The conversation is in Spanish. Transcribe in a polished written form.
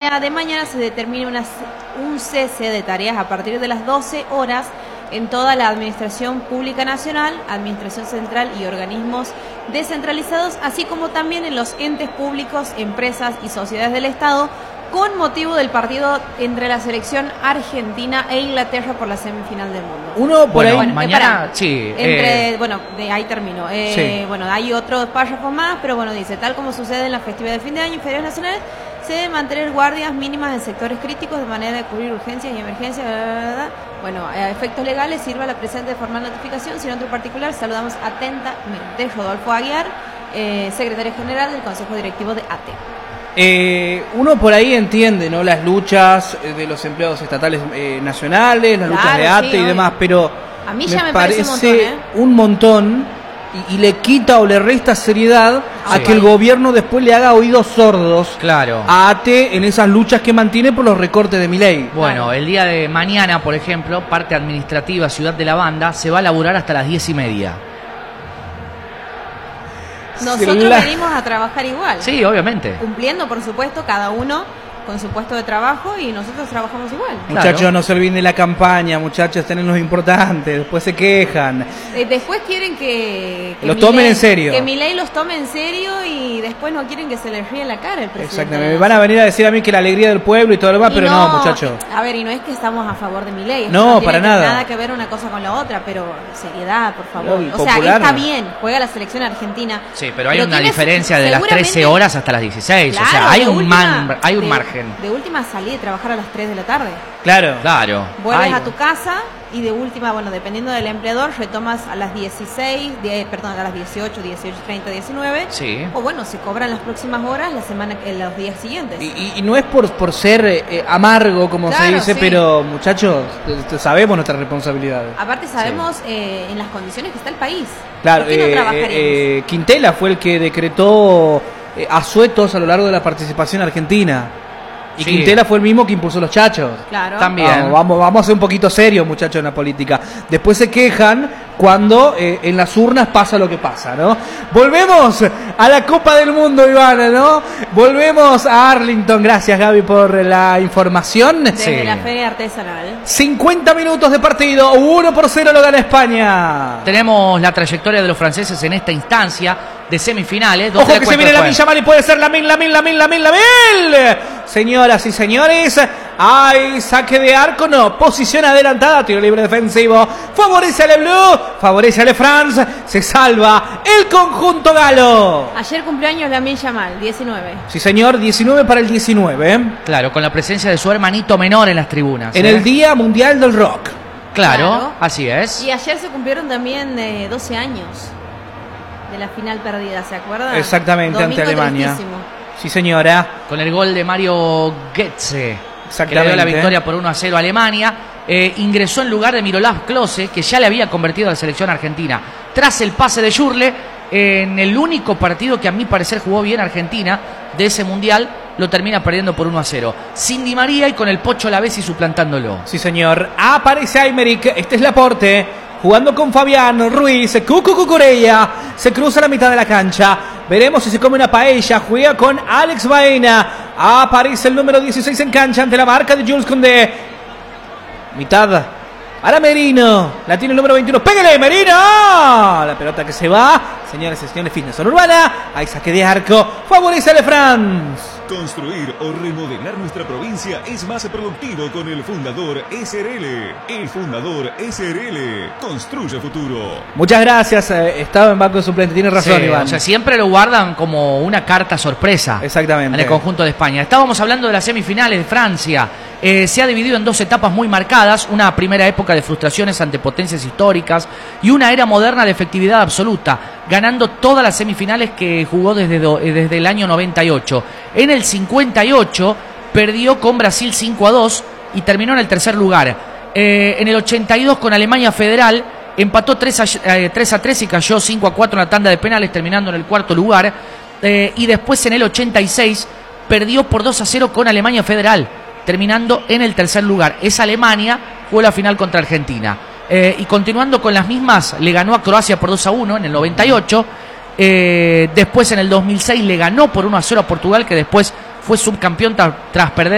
día de mañana se determina un cese de tareas a partir de las 12 horas en toda la Administración Pública Nacional, Administración Central y organismos descentralizados, así como también en los entes públicos, empresas y sociedades del Estado, con motivo del partido entre la selección argentina e Inglaterra por la semifinal del mundo. Uno por ahí mañana, sí. De ahí termino. Sí. Bueno, hay otros párrafos más, pero bueno, dice, tal como sucede en la festividad de fin de año y ferias nacionales, se deben mantener guardias mínimas en sectores críticos de manera de cubrir urgencias y emergencias. Bueno, a efectos legales sirva la presente formal notificación, sin otro particular, saludamos atentamente. Rodolfo Aguiar, secretario general del Consejo Directivo de ATE. Uno por ahí entiende, ¿no?, las luchas de los empleados estatales nacionales, las luchas de ATE y demás, pero a mí ya me parece un montón y le quita o le resta seriedad a que el gobierno después le haga oídos sordos a ATE en esas luchas que mantiene por los recortes de Milei. Bueno, el día de mañana, por ejemplo, parte administrativa Ciudad de la Banda se va a laburar hasta las 10:30. Nosotros venimos a trabajar igual. Sí, obviamente. Cumpliendo, por supuesto, cada uno con su puesto de trabajo y nosotros trabajamos igual. Muchachos, no se olviden de la campaña, muchachos, tienen los importantes, después se quejan. Después quieren que los tomen en serio. Que Milei los tome en serio y después no quieren que se les ríe en la cara el presidente. Exactamente, me van a venir a decir a mí que la alegría del pueblo y todo lo demás, pero no, muchachos. A ver, y no es que estamos a favor de Milei. No, para nada. Nada que ver una cosa con la otra, pero seriedad, por favor. O sea, está bien, juega la selección argentina. Sí, pero hay una diferencia de las 13 horas hasta las 16. Claro, o sea, hay un margen. De última salí de trabajar a las 3 de la tarde. Claro. Vuelves a tu casa y de última, bueno, dependiendo del empleador, retomas a las 16, a las 18, 18:30, 19. Sí. O bueno, se cobran las próximas horas los días siguientes. Y no es por ser amargo, como se dice, pero muchachos, sabemos nuestra responsabilidad. Aparte sabemos en las condiciones que está el país. Claro, ¿por qué no trabajaríamos? Quintela fue el que decretó asuetos a lo largo de la participación argentina. Y Quintela fue el mismo que impulsó los chachos. Claro. También. Vamos a ser un poquito serios, muchachos, en la política. Después se quejan cuando en las urnas pasa lo que pasa, ¿no? Volvemos a la Copa del Mundo, Ivana, ¿no? Volvemos a Arlington. Gracias, Gaby, por la información. Desde la Feria Artesanal. 50 minutos de partido. 1-0 lo gana España. Tenemos la trayectoria de los franceses en esta instancia de semifinales. Ojo que se viene Lamine Yamal y puede ser Lamine. Señoras y señores, hay saque de arco, no, posición adelantada, tiro libre defensivo, favorece al Blue, favorece al France, se salva el conjunto galo. Ayer cumpleaños Lamine Yamal, 19. Sí señor, 19 para el 19. Claro, con la presencia de su hermanito menor en las tribunas. En el Día Mundial del Rock. Claro, así es. Y ayer se cumplieron también 12 años de la final perdida, ¿se acuerdan? Exactamente, Domingo ante Alemania. Tristísimo. Sí señora. Con el gol de Mario Götze, exactamente, que le dio la victoria por 1-0 a Alemania. Ingresó en lugar de Miroslav Klose, que ya le había convertido a la selección argentina tras el pase de Schürrle en el único partido que a mi parecer jugó bien Argentina de ese mundial. Lo termina perdiendo por 1-0. Sin Di María y con el Pocho Lavezzi suplantándolo. Sí señor. Aparece Aymeric. Este es Laporte. Jugando con Fabián Ruiz, Cucurella, se cruza la mitad de la cancha. Veremos si se come una paella. Juega con Alex Baena. Aparece el número 16 en cancha ante la marca de Jules Koundé. Mitad para Merino. La tiene el número 21. ¡Pégale, Merino! La pelota que se va. Señores y señores, fitness urbana. Hay saque de arco. Favorece a France. Construir o remodelar nuestra provincia es más productivo con el Fundador SRL. El Fundador SRL construye futuro. Muchas gracias. Estaba en banco de suplente. Tiene razón, Iván. O sea, siempre lo guardan como una carta sorpresa. Exactamente. En el conjunto de España. Estábamos hablando de las semifinales de Francia. Se ha dividido en dos etapas muy marcadas. Una primera época de frustraciones ante potencias históricas y una era moderna de efectividad absoluta, ganando todas las semifinales que jugó desde el año 98. En el 58 perdió con Brasil 5-2 y terminó en el tercer lugar. En el 82 con Alemania Federal empató 3-3 y cayó 5-4 en la tanda de penales, terminando en el cuarto lugar. Y después en el 86 perdió por 2-0 con Alemania Federal, terminando en el tercer lugar. Esa Alemania jugó la final contra Argentina. Y continuando con las mismas, le ganó a Croacia por 2-1 en el 98. Después en el 2006 le ganó por 1-0 a Portugal, que después fue subcampeón tras perder